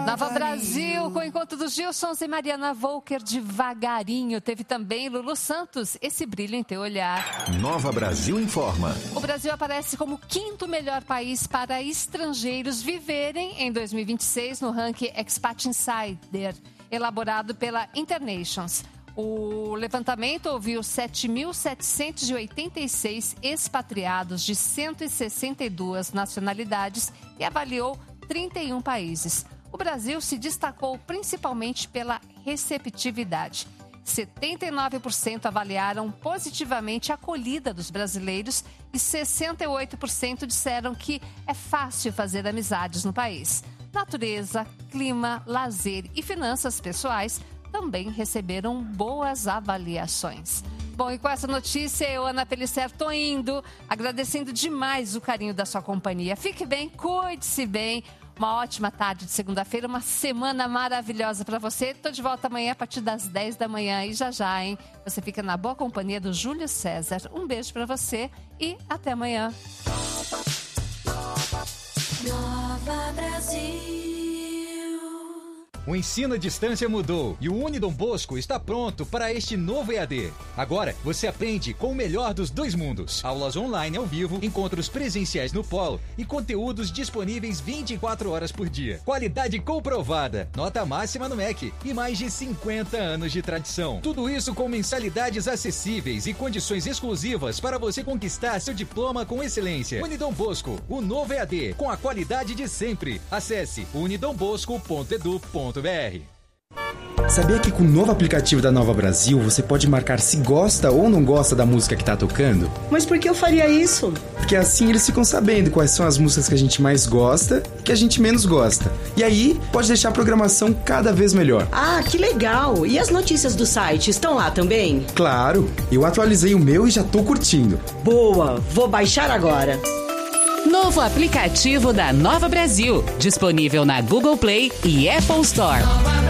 Nova Brasil, com o encontro dos Gilsons e Mariana Volker, Devagarinho. Teve também Lulu Santos, Esse Brilho em Teu Olhar. Nova Brasil informa. O Brasil aparece como o 5º melhor país para estrangeiros viverem em 2026 no ranking Expat Insider, elaborado pela Internations. O levantamento ouviu 7.786 expatriados de 162 nacionalidades e avaliou 31 países. O Brasil se destacou principalmente pela receptividade. 79% avaliaram positivamente a acolhida dos brasileiros e 68% disseram que é fácil fazer amizades no país. Natureza, clima, lazer e finanças pessoais também receberam boas avaliações. Bom, e com essa notícia, eu, Ana Pellicer, tô indo, agradecendo demais o carinho da sua companhia. Fique bem, cuide-se bem. Uma ótima tarde de segunda-feira, uma semana maravilhosa para você. Tô de volta amanhã a partir das 10 da manhã e já, hein? Você fica na boa companhia do Júlio César. Um beijo para você e até amanhã. Nova Brasil. O ensino à distância mudou e o Unidom Bosco está pronto para este novo EAD. Agora, você aprende com o melhor dos dois mundos. Aulas online ao vivo, encontros presenciais no polo e conteúdos disponíveis 24 horas por dia. Qualidade comprovada, nota máxima no MEC e mais de 50 anos de tradição. Tudo isso com mensalidades acessíveis e condições exclusivas para você conquistar seu diploma com excelência. Unidom Bosco, o novo EAD, com a qualidade de sempre. Acesse unidombosco.edu.br. Sabia que com o novo aplicativo da Nova Brasil você pode marcar se gosta ou não gosta da música que tá tocando? Mas por que eu faria isso? Porque assim eles ficam sabendo quais são as músicas que a gente mais gosta e que a gente menos gosta. E aí pode deixar a programação cada vez melhor. Ah, que legal! E as notícias do site estão lá também? Claro, eu atualizei o meu e já tô curtindo. Boa, vou baixar agora. Novo aplicativo da Nova Brasil, disponível na Google Play e Apple Store.